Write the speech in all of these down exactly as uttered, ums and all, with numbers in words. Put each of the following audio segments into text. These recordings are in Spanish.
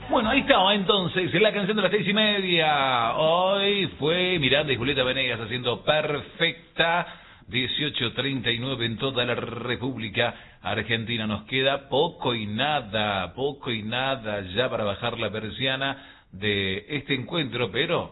Bueno, ahí estaba entonces, la canción de las seis y media. Hoy fue Miranda y Julieta Venegas haciendo Perfecta. dieciocho treinta y nueve en toda la República Argentina. Nos queda poco y nada, poco y nada ya para bajar la persiana de este encuentro, pero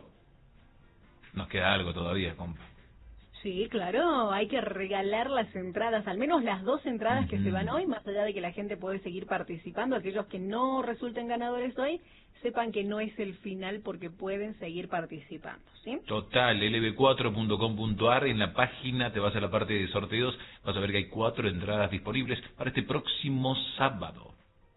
nos queda algo todavía, compa. Sí, claro, hay que regalar las entradas, al menos las dos entradas uh-huh. que se van hoy, más allá de que la gente puede seguir participando. Aquellos que no resulten ganadores hoy, sepan que no es el final porque pueden seguir participando, ¿sí? Total, L B cuatro punto com punto a r, en la página te vas a la parte de sorteos, vas a ver que hay cuatro entradas disponibles para este próximo sábado.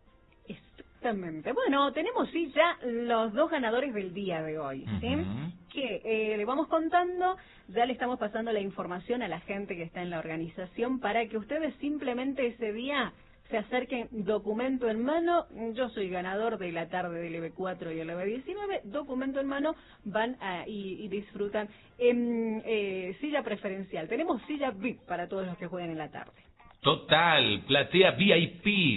Exactamente. Bueno, tenemos sí ya los dos ganadores del día de hoy, ¿sí? Uh-huh. Que eh, le vamos contando, ya le estamos pasando la información a la gente que está en la organización para que ustedes simplemente ese día se acerquen documento en mano. Yo soy ganador de la tarde del L B cuatro y el L B diecinueve, documento en mano, van a, y, y disfrutan en eh, silla preferencial. Tenemos silla V I P para todos los que jueguen en la tarde. Total, platea V I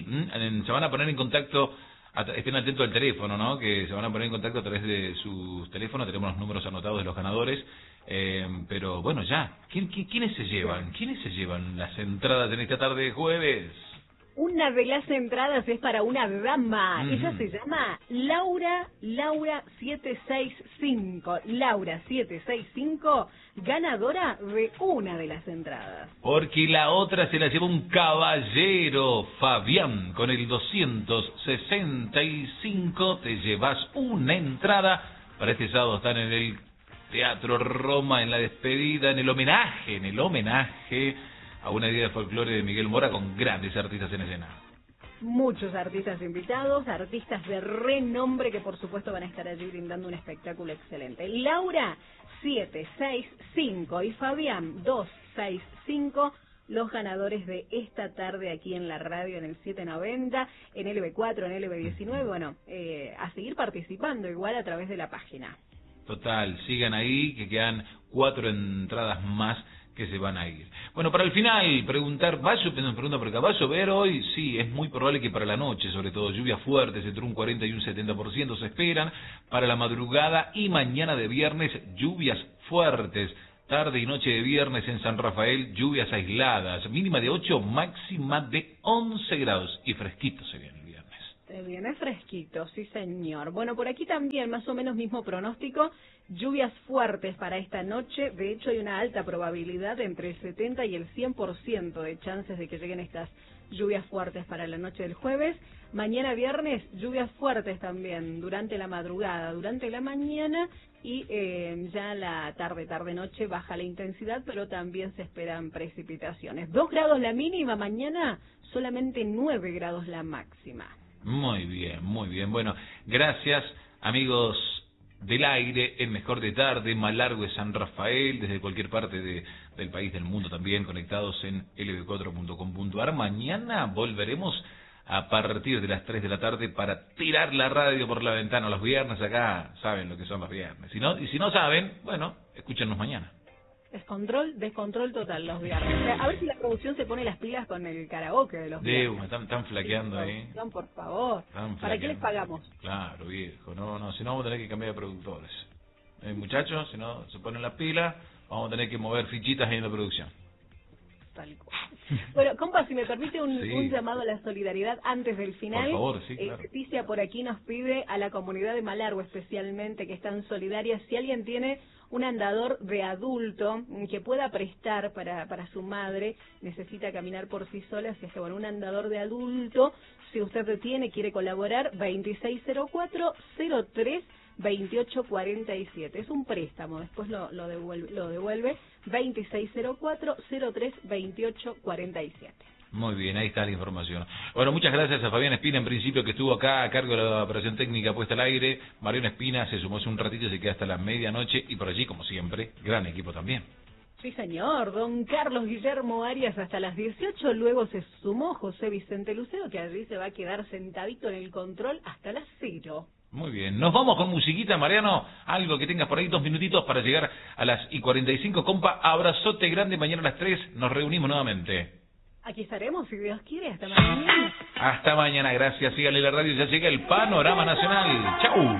P, se van a poner en contacto. Estén atentos al teléfono, ¿no? Que se van a poner en contacto a través de sus teléfonos. Tenemos los números anotados de los ganadores. Eh, pero bueno, ya. ¿Quién, quién, ¿Quiénes se llevan? ¿Quiénes se llevan las entradas en esta tarde de jueves? Una de las entradas es para una dama. Mm. Ella se llama Laura, Laura siete seis cinco. Laura siete seis cinco, ganadora de una de las entradas. Porque la otra se la lleva un caballero, Fabián, con el doscientos sesenta y cinco. Te llevas una entrada para este sábado. Están en el Teatro Roma, en la despedida, en el homenaje, en el homenaje a una idea de folclore de Miguel Mora con grandes artistas en escena. Muchos artistas invitados, artistas de renombre que por supuesto van a estar allí brindando un espectáculo excelente. Laura siete seis cinco y Fabián dos seis cinco, los ganadores de esta tarde aquí en la radio en el siete noventa, en L B cuatro, en L B diecinueve. Bueno, eh, a seguir participando igual a través de la página. Total, sigan ahí que quedan cuatro entradas más que se van a ir. Bueno, para el final, preguntar, ¿va a llover? Me pregunta por acá, ¿va a llover hoy? Sí, es muy probable que para la noche, sobre todo, lluvias fuertes, entre un cuarenta y un setenta por ciento se esperan. Para la madrugada y mañana de viernes, lluvias fuertes. Tarde y noche de viernes en San Rafael, lluvias aisladas. Mínima de ocho, máxima de once grados. Y fresquito se viene el viernes. Se viene fresquito, sí señor. Bueno, por aquí también, más o menos mismo pronóstico. Lluvias fuertes para esta noche, de hecho hay una alta probabilidad, entre el setenta y el cien por ciento de chances de que lleguen estas lluvias fuertes para la noche del jueves. Mañana viernes, lluvias fuertes también, durante la madrugada, durante la mañana y eh, ya la tarde, tarde-noche baja la intensidad, pero también se esperan precipitaciones. Dos grados la mínima mañana, solamente nueve grados la máxima. Muy bien, muy bien. Bueno, gracias amigos del aire, el mejor de tarde, Malargüe, San Rafael, desde cualquier parte de, del país, del mundo también, conectados en L B cuatro punto com punto a r. Mañana volveremos a partir de las tres de la tarde para tirar la radio por la ventana los viernes. Acá saben lo que son los viernes. Si no, y si no saben, bueno, escúchenos mañana. Descontrol, descontrol total los viernes. A ver si la producción se pone las pilas con el karaoke de los viernes. De, están, están flaqueando ahí. Por favor. ¿Para qué les pagamos? Claro, viejo. No, no, si no vamos a tener que cambiar de productores. Eh, muchachos, si no se ponen las pilas, vamos a tener que mover fichitas ahí en la producción. Tal cual. Bueno, compa, si me permite un, sí. un llamado a la solidaridad antes del final. Por favor, sí, claro. Eh, Leticia por aquí nos pide a la comunidad de Malargüe especialmente, que están solidarias, si alguien tiene un andador de adulto que pueda prestar para, para su madre, necesita caminar por sí sola, si es que bueno, un andador de adulto, si usted tiene, quiere colaborar, veintiséis cero cuatro cero tres veintiocho cuarenta y siete. Es un préstamo, después lo, lo devuelve, lo devuelve veintiséis cero cuatro cero tres veintiocho cuarenta y siete. Muy bien, ahí está la información. Bueno, muchas gracias a Fabián Espina, en principio, que estuvo acá a cargo de la operación técnica puesta al aire. Mariano Espina se sumó hace un ratito, se queda hasta la medianoche. Y por allí, como siempre, gran equipo también. Sí, señor. Don Carlos Guillermo Arias hasta las dieciocho. Luego se sumó José Vicente Lucero, que allí se va a quedar sentadito en el control hasta las cero. Muy bien, nos vamos con musiquita, Mariano, algo que tengas por ahí, dos minutitos para llegar a las y cuarenta y cinco, compa, abrazote grande, mañana a las tres nos reunimos nuevamente. Aquí estaremos, si Dios quiere, hasta mañana. Hasta mañana, gracias. Síganle la radio, ya llega el Panorama Nacional. Chau.